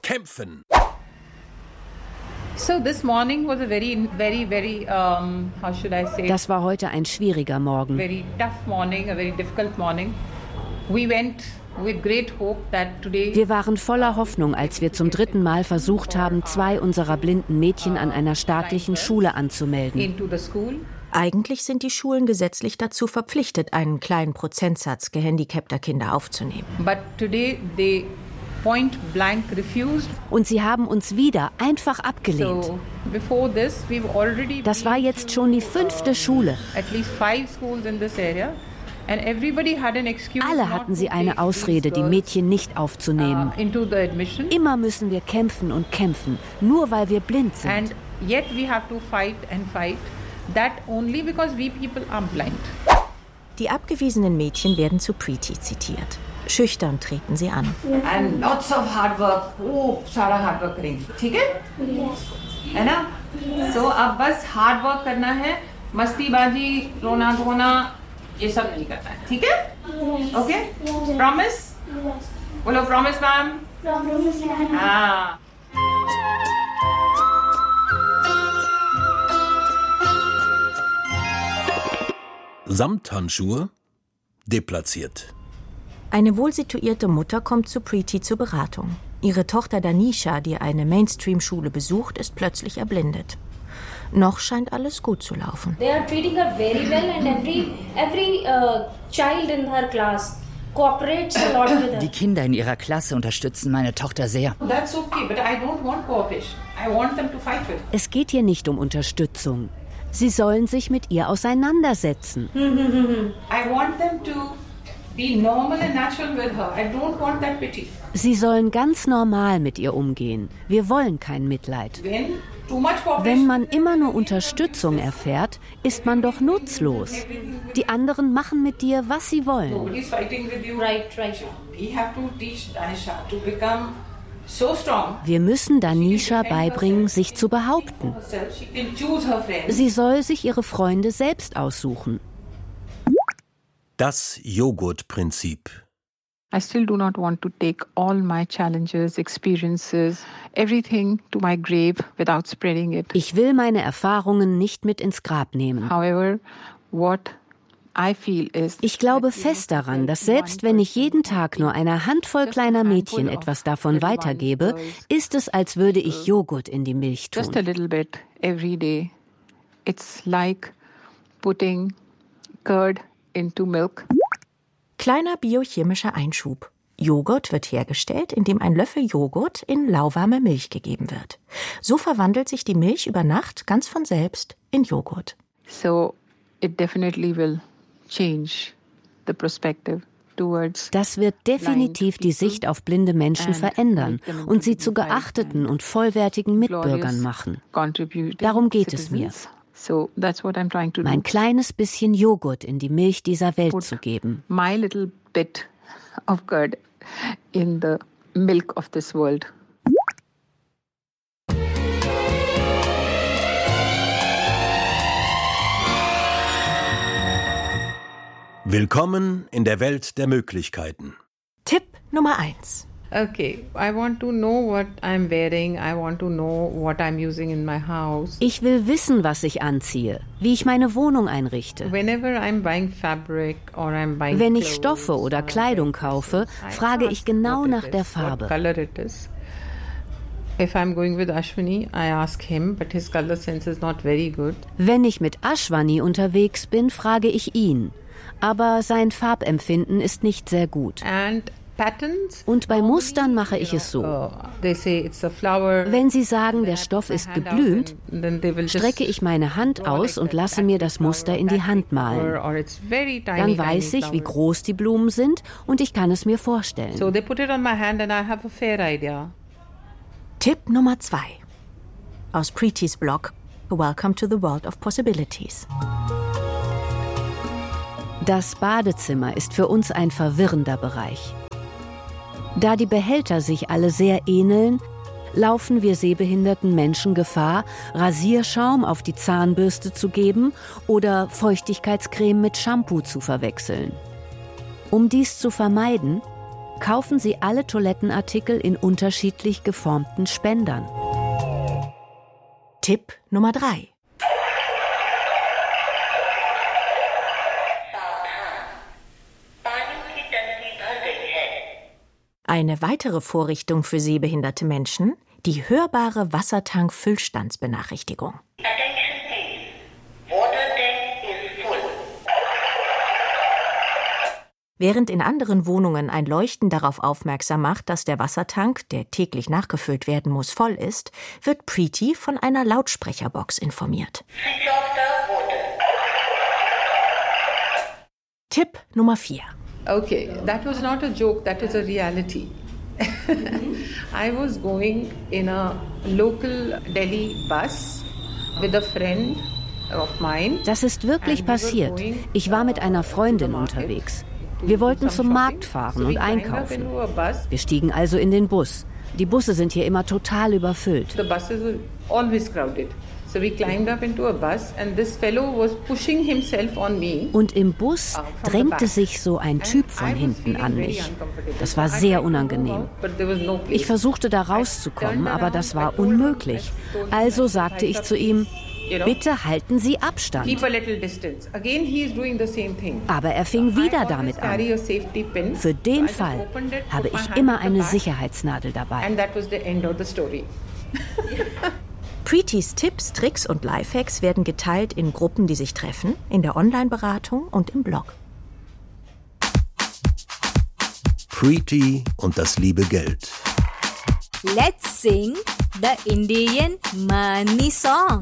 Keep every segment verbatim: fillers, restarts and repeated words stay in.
kämpfen. Das war heute ein schwieriger Morgen. Very tough morning, a very difficult morning. We went with great hope that today. Wir waren voller Hoffnung, als wir zum dritten Mal versucht haben, zwei unserer blinden Mädchen an einer staatlichen Schule anzumelden. Into the school. Eigentlich sind die Schulen gesetzlich dazu verpflichtet, einen kleinen Prozentsatz gehandicapter Kinder aufzunehmen. But today they point blank refused. Und sie haben uns wieder einfach abgelehnt. So, before this, we've already das war jetzt schon die fünfte Schule. At least five schools in this area. And everybody had an excuse. Alle hatten sie eine Ausrede, die Mädchen nicht aufzunehmen. Uh, into the admission. Immer müssen wir kämpfen und kämpfen, nur weil wir blind sind. And yet we have to fight and fight. That only because we people are blind. Die abgewiesenen Mädchen werden zu Preeti zitiert. Schüchtern treten sie an. And lots of hard work. Oh, सारा hard work करेंगे, ठीक है? Yes. है ना? So अब बस hard work करना है, मस्तीबाजी, रोना धोना, ये सब नहीं करना है, ठीक है? Yes. Okay? Yes. Promise? Yes. बोलो promise मैम? Promise, ma'am. हाँ. Samthandschuhe deplatziert. Eine wohlsituierte Mutter kommt zu Preeti zur Beratung. Ihre Tochter Danisha, die eine Mainstream-Schule besucht, ist plötzlich erblindet. Noch scheint alles gut zu laufen. They are treating her very well and every every uh, child in her class cooperates a lot with her. Die Kinder in ihrer Klasse unterstützen meine Tochter sehr. That's okay, but I don't want cooperation. I want them to fight with. Es geht hier nicht um Unterstützung. Sie sollen sich mit ihr auseinandersetzen. I want them to be normal and natural with her. I don't want that pity. Sie sollen ganz normal mit ihr umgehen. Wir wollen kein Mitleid. When too much cooperation. Wenn man immer nur Unterstützung erfährt, ist man doch nutzlos. Die anderen machen mit dir, was sie wollen. Nobody's fighting with you. Right, right. We have to teach Danisha to become so strong. Wir müssen Danisha beibringen, sich zu behaupten. She can choose her friends. Sie soll sich ihre Freunde selbst aussuchen. Das Joghurtprinzip. I still do not want to take all my challenges, experiences, everything to my grave without spreading it. Ich will meine Erfahrungen nicht mit ins Grab nehmen. However, what I feel is, ich glaube fest daran, dass selbst wenn ich jeden Tag nur einer Handvoll kleiner Mädchen etwas davon weitergebe, ist es, als würde ich Joghurt in die Milch tun. Just a little bit every day. It's like putting curd into milk. Kleiner biochemischer Einschub. Joghurt wird hergestellt, indem ein Löffel Joghurt in lauwarme Milch gegeben wird. So verwandelt sich die Milch über Nacht ganz von selbst in Joghurt. So it definitely will change the perspective towards. Das wird definitiv die Sicht auf blinde Menschen verändern und sie zu geachteten und vollwertigen Mitbürgern machen. Darum geht es mir. So that's what I'm trying to do. Mein kleines bisschen Joghurt in die Milch dieser Welt Put zu geben. My little bit of curd in the milk of this world. Willkommen in der Welt der Möglichkeiten. Tipp Nummer eins. Okay, I want to know what I'm wearing. I want to know what I'm using in my house. Ich will wissen, was ich anziehe, wie ich meine Wohnung einrichte. Whenever I'm buying fabric or I'm buying Wenn ich Stoffe oder Kleidung kaufe, frage ich genau nach der Farbe. What color it is. If I'm going with Ashwini, I ask him, but his color sense is not very good. Wenn ich mit Ashwani unterwegs bin, frage ich ihn. Aber sein Farbempfinden ist nicht sehr gut. And patterns, und bei Mustern mache ich es so. Wenn Sie sagen, der Stoff ist geblümt, strecke ich meine Hand aus und lasse mir das Muster in die Hand malen. Dann weiß ich, wie groß die Blumen sind und ich kann es mir vorstellen. Tipp Nummer zwei. Aus Preetis Blog Welcome to the World of Possibilities. Das Badezimmer ist für uns ein verwirrender Bereich. Da die Behälter sich alle sehr ähneln, laufen wir sehbehinderten Menschen Gefahr, Rasierschaum auf die Zahnbürste zu geben oder Feuchtigkeitscreme mit Shampoo zu verwechseln. Um dies zu vermeiden, kaufen sie alle Toilettenartikel in unterschiedlich geformten Spendern. Tipp Nummer drei. Eine weitere Vorrichtung für sehbehinderte Menschen, die hörbare Wassertank-Füllstandsbenachrichtigung. Während in anderen Wohnungen ein Leuchten darauf aufmerksam macht, dass der Wassertank, der täglich nachgefüllt werden muss, voll ist, wird Preeti von einer Lautsprecherbox informiert. Tipp Nummer vier. Okay, that was not a joke, that is a reality. I was going in a local Delhi bus with a friend of mine. Das ist wirklich passiert. Ich war mit einer Freundin unterwegs. Wir wollten zum Markt fahren und einkaufen. Wir stiegen also in den Bus. Die Busse sind hier immer total überfüllt. The buses were always crowded. So we climbed up into a bus and this fellow was pushing himself on me. Und im Bus drängte sich so ein Typ von hinten an mich. Das war sehr unangenehm. Ich versuchte da rauszukommen, aber das war unmöglich. Also sagte ich zu ihm: Bitte halten Sie Abstand. Aber er fing wieder damit an. Für den Fall habe ich immer eine Sicherheitsnadel dabei. Preetis Tipps, Tricks und Lifehacks werden geteilt in Gruppen, die sich treffen, in der Online-Beratung und im Blog. Preeti und das liebe Geld. Let's sing the Indian money song.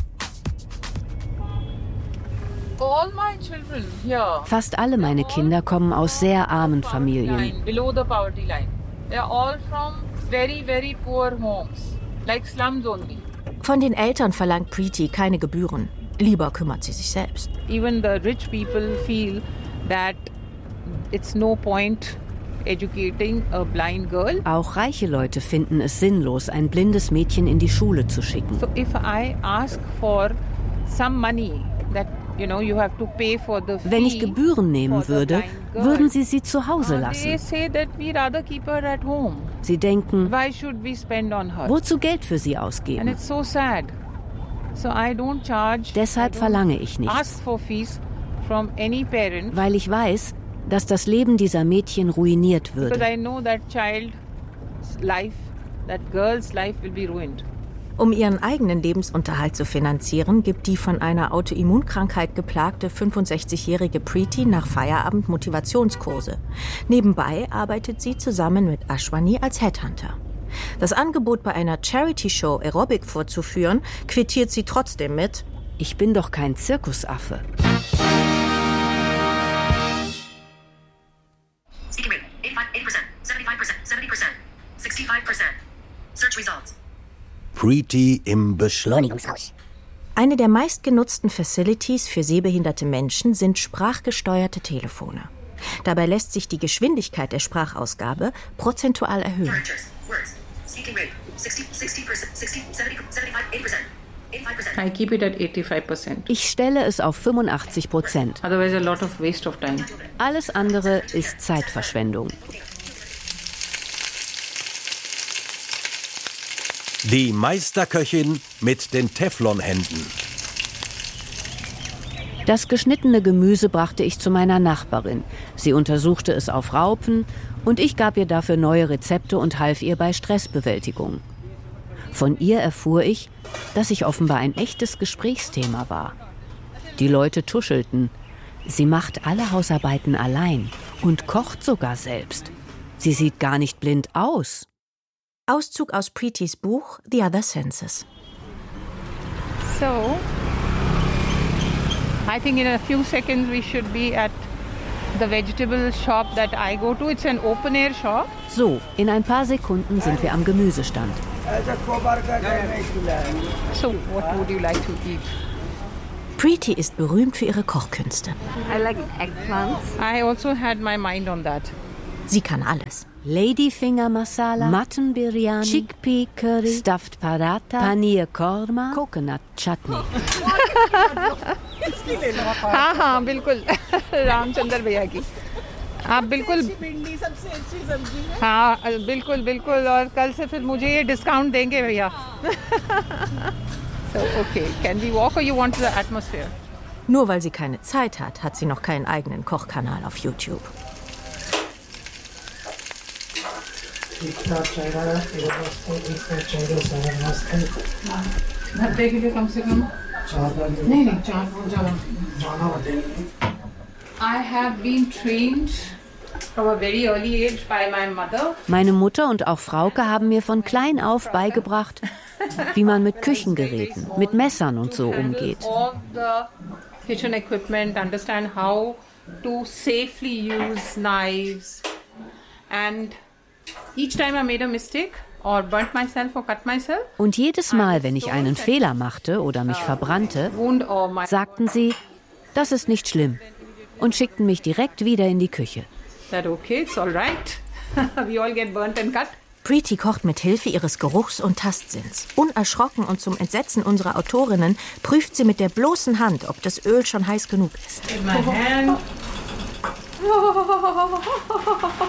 All my children here. Fast alle meine Kinder kommen aus sehr armen Familien. Below the poverty line. They are all from very, very poor homes, like slums only. Von den Eltern verlangt Preeti keine Gebühren. Lieber kümmert sie sich selbst. Even the rich people feel that it's no point educating a blind girl. Auch reiche Leute finden es sinnlos, ein blindes Mädchen in die Schule zu schicken. So if I ask for some money that you know you have to pay for the fee. Wenn ich Gebühren nehmen würde, würden sie sie zu Hause lassen. They say that we rather keep her at home. Sie denken, why should we spend on her? Wozu Geld für sie ausgeben? And it's so sad. So I don't charge. Deshalb verlange ich nichts. Ask for fees from any parent. Weil ich weiß, dass das Leben dieser Mädchen ruiniert würde. Because I know that child's life, that girl's life will be ruined. Um ihren eigenen Lebensunterhalt zu finanzieren, gibt die von einer Autoimmunkrankheit geplagte fünfundsechzigjährige Preeti nach Feierabend Motivationskurse. Nebenbei arbeitet sie zusammen mit Ashwani als Headhunter. Das Angebot, bei einer Charity-Show Aerobic vorzuführen, quittiert sie trotzdem mit: Ich bin doch kein Zirkusaffe. Speaking rate, eighty-five percent, seventy-five percent, seventy percent, sixty-five percent. Search results. Preeti im Beschleunigungshaus. Eine der meistgenutzten Facilities für sehbehinderte Menschen sind sprachgesteuerte Telefone. Dabei lässt sich die Geschwindigkeit der Sprachausgabe prozentual erhöhen. I keep it at eighty-five percent. Ich stelle es auf fünfundachtzig Prozent. Otherwise a lot of waste of time. Alles andere ist Zeitverschwendung. Die Meisterköchin mit den Teflonhänden. Das geschnittene Gemüse brachte ich zu meiner Nachbarin. Sie untersuchte es auf Raupen und ich gab ihr dafür neue Rezepte und half ihr bei Stressbewältigung. Von ihr erfuhr ich, dass ich offenbar ein echtes Gesprächsthema war. Die Leute tuschelten. Sie macht alle Hausarbeiten allein und kocht sogar selbst. Sie sieht gar nicht blind aus. Auszug aus Preetis Buch The Other Senses. So, I think in a few seconds we should be at the vegetable shop that I go to. It's an open air shop. So, in ein paar Sekunden sind wir am Gemüsestand. So, what would you like to eat? Preeti ist berühmt für ihre Kochkünste. I like eggplants. I also had my mind on that. Sie kann alles. Ladyfinger Masala, Mutton Biryani, Chickpea Curry, Stuffed Paratha, Paneer Korma, Coconut Chutney. हाँ हाँ बिल्कुल रामचंद्र भैया की. आप बिल्कुल हाँ बिल्कुल बिल्कुल और कल से फिर मुझे ये डिस्काउंट देंगे भैया. So, okay, can we walk or you want the atmosphere? Nur weil sie keine Zeit hat, hat sie noch keinen eigenen Kochkanal auf YouTube. I have been trained from a very early age by my mother. Meine Mutter und auch Frauke haben mir von klein auf beigebracht, wie man mit Küchengeräten, mit Messern und so umgeht. All the kitchen equipment, understand how to safely use knives. And each time I made a mistake or burnt myself or cut myself. Und jedes Mal, wenn ich einen Fehler machte oder mich verbrannte, sagten sie, das ist nicht schlimm und schickten mich direkt wieder in die Küche. That okay, it's all right. We all get burnt and cut. Preeti kocht mit Hilfe ihres Geruchs- und Tastsinns. Unerschrocken und zum Entsetzen unserer Autorinnen prüft sie mit der bloßen Hand, ob das Öl schon heiß genug ist. In my hand.